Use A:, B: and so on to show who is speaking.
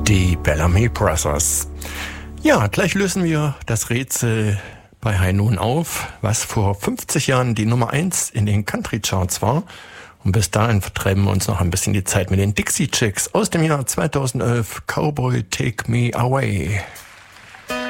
A: Die Bellamy Brothers. Ja, gleich lösen wir das Rätsel bei High Noon auf, was vor 50 Jahren die Nummer 1 in den Country Charts war. Und bis dahin vertreiben wir uns noch ein bisschen die Zeit mit den Dixie Chicks aus dem Jahr 2011. Cowboy, Take Me Away.